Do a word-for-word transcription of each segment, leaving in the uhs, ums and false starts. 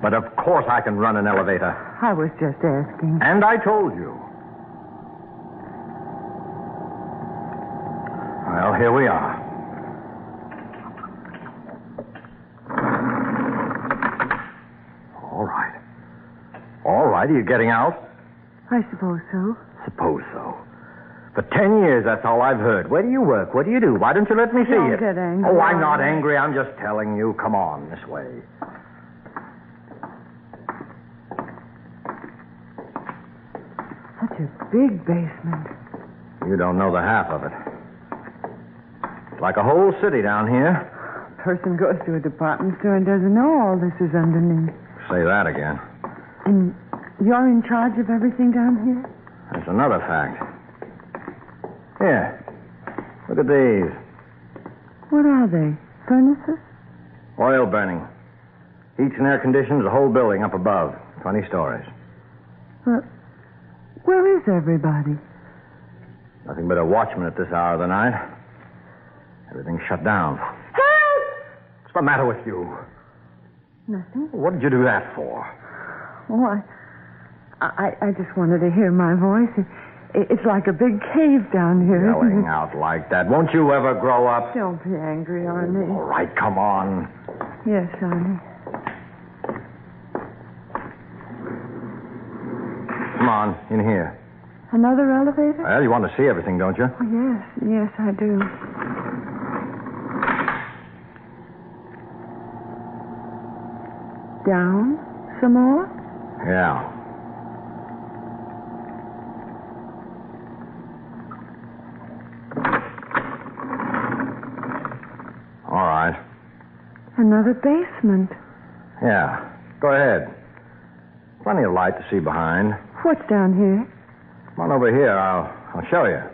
But of course I can run an elevator. I was just asking. And I told you. Well, here we are. All right. All right, are you getting out? I suppose so. Suppose so. For ten years, that's all I've heard. Where do you work? What do you do? Why don't you let me see Don't it? get angry. Oh, I'm not angry. I'm just telling you. Come on, this way. Such a big basement. You don't know the half of it. It's like a whole city down here. A person goes to a department store and doesn't know all this is underneath. Say that again. And you're in charge of everything down here? That's another fact. Here. Look at these. What are they? Furnaces? Oil burning. Heats and air conditions the whole building up above. Twenty stories. Well, where is everybody? Nothing but a watchman at this hour of the night. Everything's shut down. Help! What's the matter with you? Nothing. What did you do that for? Oh, I, I, I just wanted to hear my voice. It, it's like a big cave down here. Yelling out like that. Won't you ever grow up? Don't be angry, Arnie. All right, come on. Yes, Arnie. Come on, in here. Another elevator? Well, you want to see everything, don't you? Oh, yes, yes, I do. Down some more? Yeah. All right. Another basement. Yeah. Go ahead. Plenty of light to see behind. What's down here? Come on over here. I'll, I'll show you.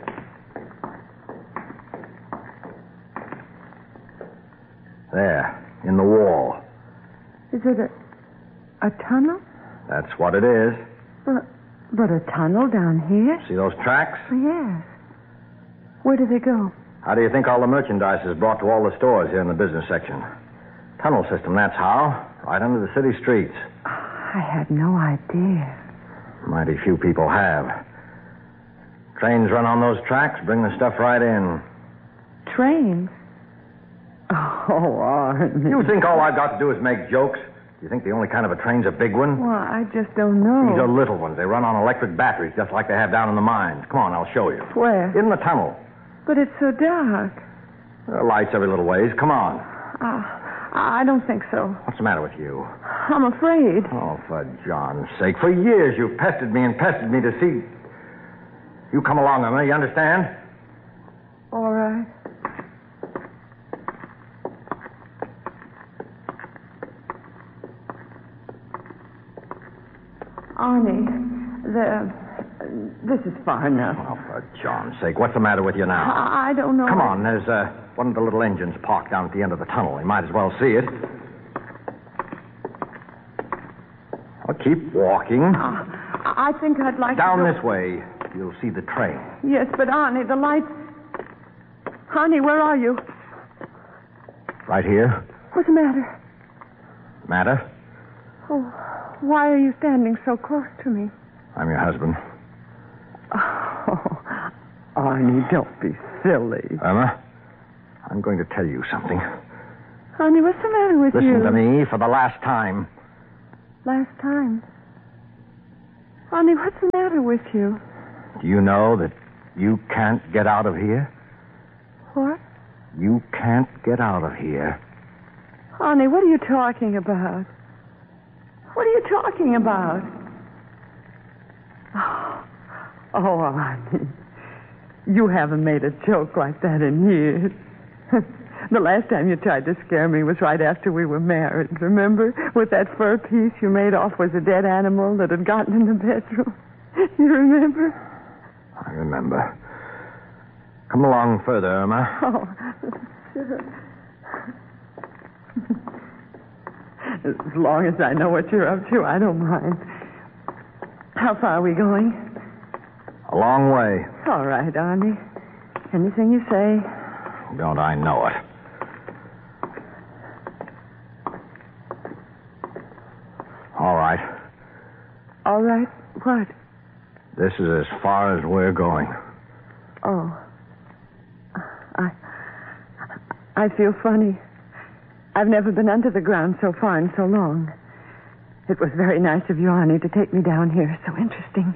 There, in the wall. Is it a, a tunnel? That's what it is. But, but a tunnel down here? See those tracks? Yes. Where do they go? How do you think all the merchandise is brought to all the stores here in the business section? Tunnel system, that's how. Right under the city streets. I had no idea. Mighty few people have. Trains run on those tracks, bring the stuff right in. Trains? Oh, Arnie. You think all I've got to do is make jokes? You think the only kind of a train's a big one? Well, I just don't know. These are little ones. They run on electric batteries, just like they have down in the mines. Come on, I'll show you. Where? In the tunnel. But it's so dark. There are lights every little ways. Come on. Uh, I don't think so. What's the matter with you? I'm afraid. Oh, for John's sake. For years you've pestered me and pestered me to see... You come along, Emma. You understand? All right. Arnie, the, this is far enough. Oh, for John's sake. What's the matter with you now? I, I don't know. Come on. There's uh, one of the little engines parked down at the end of the tunnel. You might as well see it. Well, keep walking. Uh, I think I'd like Down to... Down this way. You'll see the train. Yes, but Arnie, the lights... Arnie, where are you? Right here. What's the matter? Matter? Oh, why are you standing so close to me? I'm your husband. Oh, Arnie, don't be silly. Irma, I'm going to tell you something. Arnie, what's the matter with Listen you? Listen to me for the last time. Last time? Arnie, what's the matter with you? Do you know that you can't get out of here? What? You can't get out of here. Arnie, what are you talking about? What are you talking about? Oh, oh Arnie. You haven't made a joke like that in years. The last time you tried to scare me was right after we were married, remember? With that fur piece you made off was a dead animal that had gotten in the bedroom. You remember? I remember. Come along further, Irma. Oh, sure. As long as I know what you're up to, I don't mind. How far are we going? A long way. All right, Arnie. Anything you say. Don't I know it? all right? What? This is as far as we're going. Oh. I... I feel funny. I've never been under the ground so far in so long. It was very nice of you, Arnie, to take me down here. So interesting.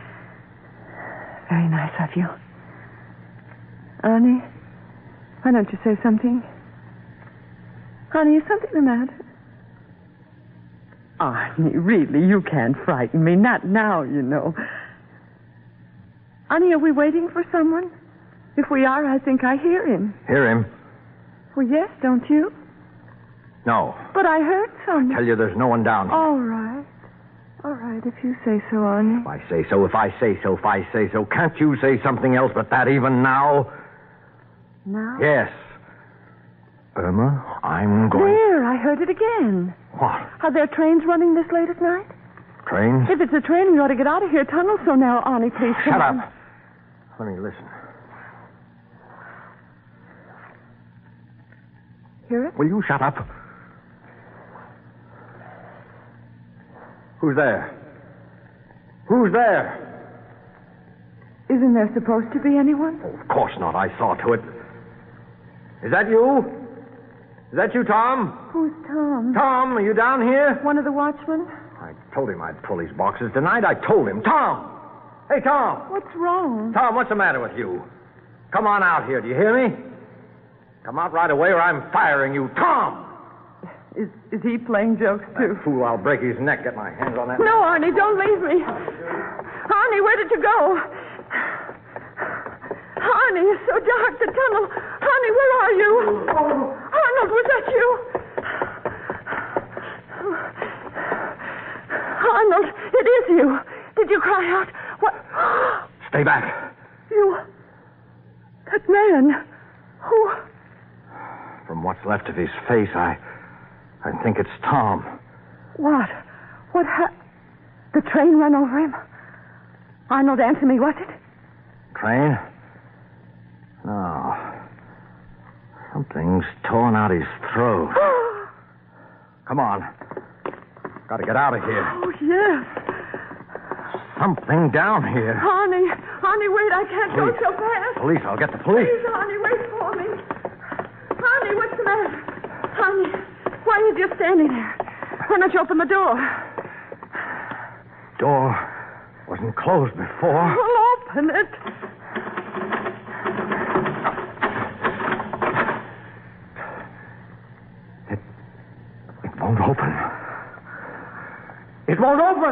Very nice of you. Arnie, why don't you say something? Honey, is something the matter? Arnie, really, you can't frighten me. Not now, you know. Arnie, are we waiting for someone? If we are, I think I hear him. Hear him? Well, yes, don't you? No. But I heard someone. Tell you there's no one down here. All right. All right, if you say so, Arnie. If I say so, if I say so, if I say so. Can't you say something else but that even now? Now? Yes. Irma, I'm going... There, I heard it again. What? Are there trains running this late at night? Trains? If it's a train, we ought to get out of here. Tunnel, so now, Arnie, please come Shut on. up. Let me listen. Hear it? Will you shut up? Who's there? Who's there? Isn't there supposed to be anyone? Oh, of course not. I saw to it. Is that you? Is that you, Tom? Who's Tom? Tom, are you down here? One of the watchmen? I told him I'd pull these boxes tonight. I told him. Tom! Hey, Tom! What's wrong? Tom, what's the matter with you? Come on out here. Do you hear me? Come out right away or I'm firing you. Tom! Is is he playing jokes, too? That fool, I'll break his neck. Get my hands on that. No, Arnie, don't leave me. Arnie, where did you go? Arnie, it's so dark, the tunnel. Arnie, where are you? Arnold, was that you? Arnold, it is you. Did you cry out? What? Stay back. You... That man. Who... From what's left of his face, I... I think it's Tom. What? What ha... The train ran over him? Arnold, answer me, was it? Train? No. Something's torn out his throat. Come on. Gotta get out of here. Oh, yes. Something down here. Arnie, Arnie, wait, I can't Police. go so fast. Police, I'll get the police. Please, Arnie, wait for me. Arnie, what's the matter? Arnie, why are you just standing there? Why don't you open the door? Door wasn't closed before. Well, open it. It won't open. It won't open.